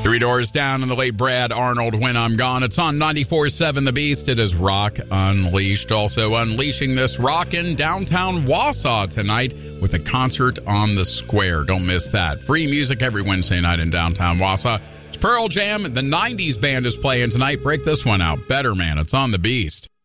Three Doors Down in the late Brad Arnold, When I'm Gone. It's on 94.7 The Beast. It is Rock Unleashed. Also unleashing this rock in downtown Wausau tonight with a concert on the square. Don't miss that. Free music every Wednesday night in downtown Wausau. It's Pearl Jam. The 90s band is playing tonight. Break this one out. Better Man. It's on The Beast.